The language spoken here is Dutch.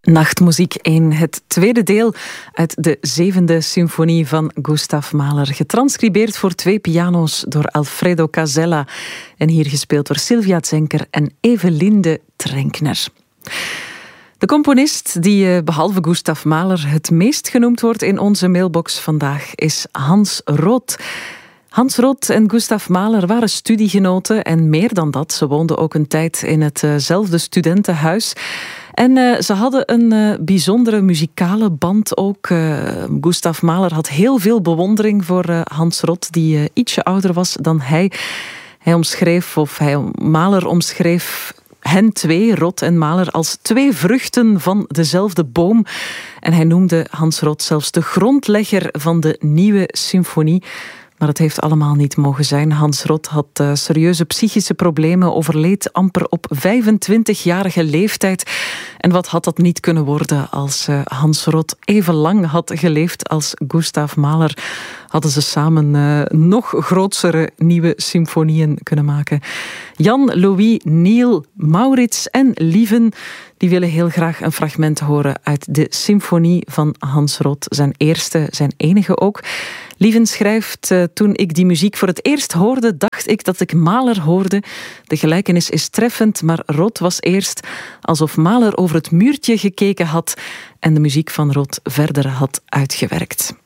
Nachtmuziek 1, het tweede deel uit de 7e symfonie van Gustav Mahler. Getranscribeerd voor 2 piano's door Alfredo Casella. En hier gespeeld door Sylvia Zenker en Evelinde Trenkner. De componist die behalve Gustav Mahler het meest genoemd wordt in onze mailbox vandaag is Hans Roth. Hans Roth en Gustav Mahler waren studiegenoten en meer dan dat, ze woonden ook een tijd in hetzelfde studentenhuis. En ze hadden een bijzondere muzikale band ook. Gustav Mahler had heel veel bewondering voor Hans Roth, die ietsje ouder was dan hij. Mahler omschreef hen twee, Roth en Mahler, als 2 vruchten van dezelfde boom. En hij noemde Hans Roth zelfs de grondlegger van de nieuwe symfonie. Maar het heeft allemaal niet mogen zijn. Hans Roth had serieuze psychische problemen, overleed amper op 25-jarige leeftijd. En wat had dat niet kunnen worden als Hans Roth even lang had geleefd als Gustav Mahler? Hadden ze samen nog grootsere nieuwe symfonieën kunnen maken. Jan, Louis, Neil, Maurits en Lieven, die willen heel graag een fragment horen uit de symfonie van Hans Roth. Zijn eerste, zijn enige ook. Lieven schrijft, toen ik die muziek voor het eerst hoorde, dacht ik dat ik Mahler hoorde. De gelijkenis is treffend, maar Roth was eerst alsof Mahler over het muurtje gekeken had en de muziek van Roth verder had uitgewerkt.